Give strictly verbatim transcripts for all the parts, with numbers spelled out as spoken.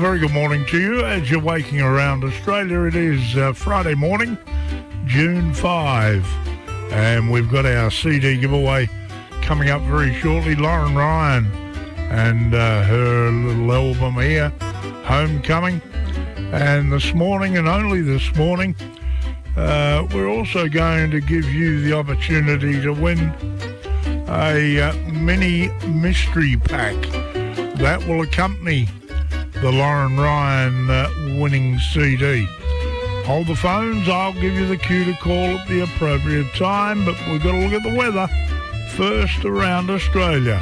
very good morning to you as you're waking around Australia. It is uh, Friday morning, June fifth, and we've got our C D giveaway coming up very shortly. Lauren Ryan and uh, her little album here, Homecoming. And this morning, and only this morning, uh, we're also going to give you the opportunity to win a uh, mini mystery pack that will accompany the Lauren Ryan uh, winning C D. Hold the phones, I'll give you the cue to call at the appropriate time, but we've got to look at the weather first around Australia.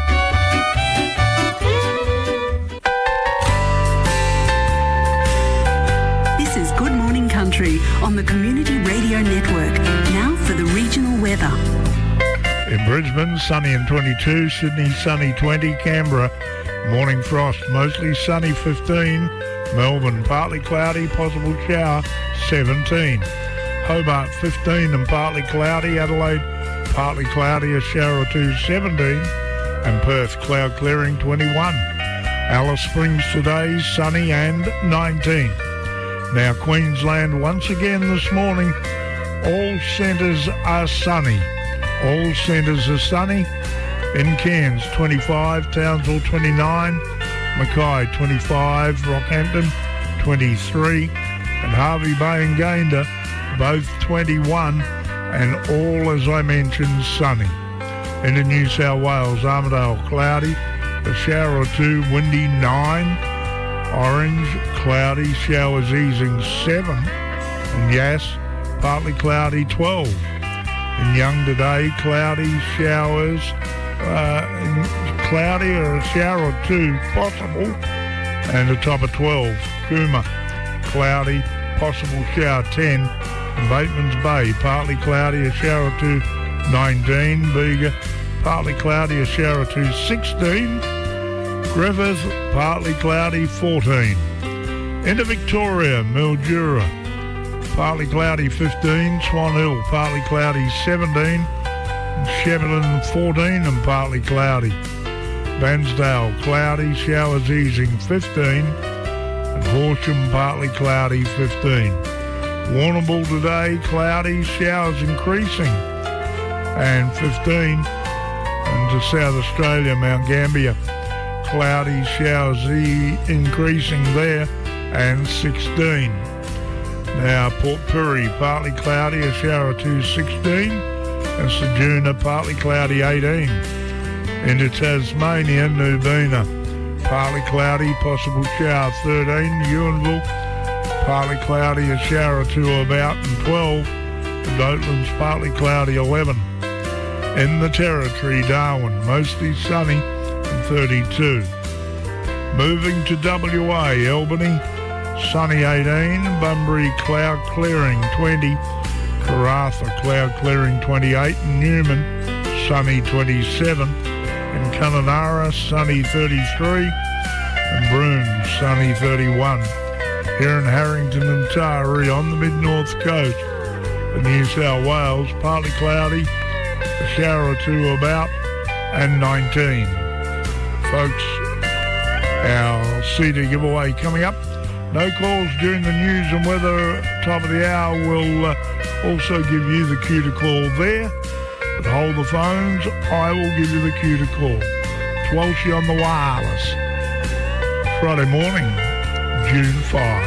This is Good Morning Country on the Community Radio Network. Now for the regional weather. In Brisbane, sunny and twenty-two, Sydney, sunny twenty, Canberra, morning frost, mostly sunny fifteen, Melbourne, partly cloudy, possible shower seventeen, Hobart fifteen and partly cloudy, Adelaide, partly cloudy, a shower or two seventeen, and Perth, cloud clearing twenty-one. Alice Springs today, sunny and nineteen. Now Queensland, once again this morning, all centres are sunny. All centres are sunny. In Cairns, twenty-five, Townsville, twenty-nine, Mackay, twenty-five, Rockhampton, twenty-three, and Harvey Bay and Gayndah, both twenty-one, and all, as I mentioned, sunny. Into New South Wales, Armidale, cloudy, a shower or two, windy, nine, Orange, cloudy, showers easing, seven, and Yass, partly cloudy, twelve. In Young today, cloudy, showers, uh, cloudy or a shower or two possible, and a top of twelve. Cooma, cloudy, possible shower ten, and Bateman's Bay, partly cloudy, a shower or two, nineteen. Bega, partly cloudy, a shower or two, sixteen. Griffith, partly cloudy, fourteen. Into Victoria, Mildura, partly cloudy, fifteen. Swan Hill, partly cloudy, seventeen. Shepparton, fourteen, and partly cloudy. Bansdale, cloudy, showers easing, fifteen. And Horsham, partly cloudy, fifteen. Warrnambool today, cloudy, showers increasing, and fifteen. And to South Australia, Mount Gambier, cloudy, showers e- increasing there, and sixteen. Now Port Pirie, partly cloudy, a shower or two, sixteen, and Ceduna, partly cloudy, eighteen. Into Tasmania, Nubina, partly cloudy, possible shower, thirteen. Ewanville, partly cloudy, a shower or two about, and twelve. And Oatlands, partly cloudy, eleven. In the Territory, Darwin, mostly sunny, and thirty-two. Moving to W A, Albany, sunny eighteen, Bunbury cloud clearing twenty, Karratha cloud clearing twenty-eight, and Newman sunny twenty-seven, and Kununurra sunny thirty-three, and Broome sunny thirty-one. Here in Harrington and Taree on the mid-north coast of New South Wales, partly cloudy, a shower or two about, and nineteen. Folks, our C D giveaway coming up. No calls during the news and weather top of the hour. Will uh, also give you the cue to call there. But hold the phones. I will give you the cue to call. It's Walshy on the wireless. Friday morning, June fifth.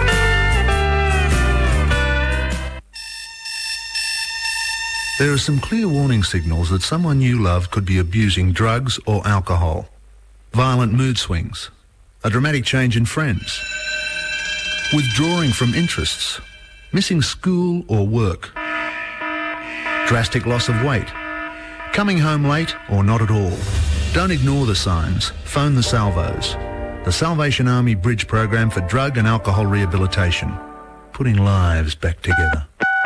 There are some clear warning signals that someone you love could be abusing drugs or alcohol. Violent mood swings, a dramatic change in friends, withdrawing from interests, missing school or work, drastic loss of weight, coming home late or not at all. Don't ignore the signs. Phone the Salvos, the Salvation Army Bridge Program for Drug and Alcohol Rehabilitation, putting lives back together.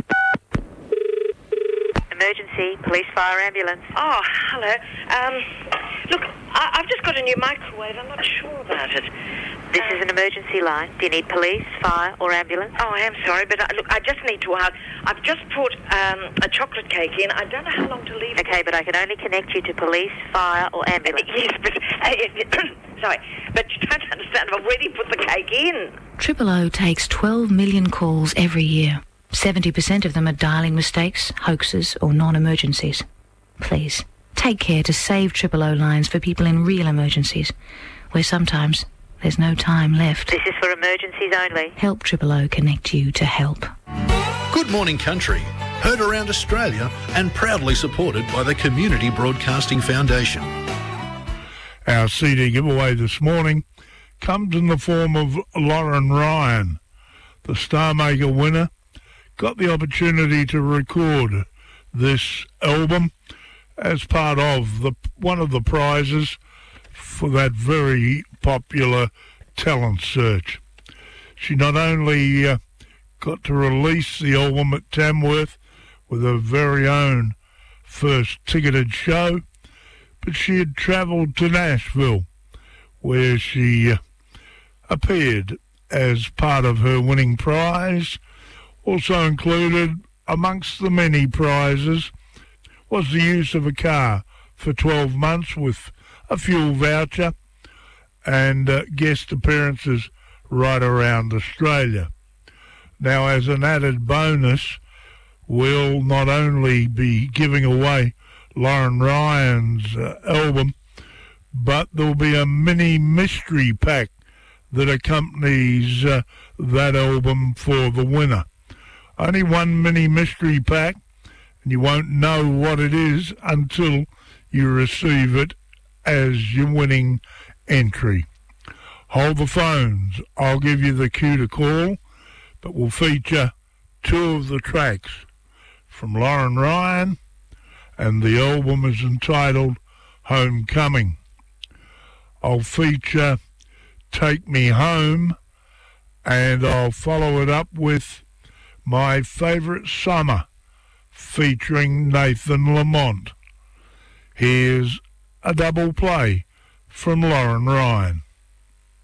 Emergency, police, fire, ambulance. Oh, hello. Um, look, I- I've just got a new microwave. I'm not sure about it. This is an emergency line. Do you need police, fire or ambulance? Oh, I am sorry, but I, look, I just need to ask. I've just brought um, a chocolate cake in. I don't know how long to leave it. Okay, but I can only connect you to police, fire or ambulance. Yes, but... Uh, sorry, but you don't understand. I've already put the cake in. Triple O takes twelve million calls every year. seventy percent of them are dialing mistakes, hoaxes or non-emergencies. Please, take care to save Triple O lines for people in real emergencies, where sometimes there's no time left. This is for emergencies only. Help Triple O connect you to help. Good Morning Country, heard around Australia and proudly supported by the Community Broadcasting Foundation. Our C D giveaway this morning comes in the form of Lauren Ryan. The Star Maker winner got the opportunity to record this album as part of the one of the prizes for that very popular talent search. She not only uh, got to release the album at Tamworth with her very own first ticketed show, but she had travelled to Nashville, where she uh, appeared as part of her winning prize. Also included amongst the many prizes was the use of a car for twelve months with a fuel voucher and uh, guest appearances right around Australia. Now, as an added bonus, we'll not only be giving away Lauren Ryan's uh, album, but there'll be a mini mystery pack that accompanies uh, that album for the winner. Only one mini mystery pack, and you won't know what it is until you receive it as your winning entry. Hold the phones. I'll give you the cue to call, but we'll feature two of the tracks from Lauren Ryan, and the album is entitled Homecoming. I'll feature Take Me Home, and I'll follow it up with My Favourite Summer, featuring Nathan Lamont. Here's a double play from Lauren Ryan.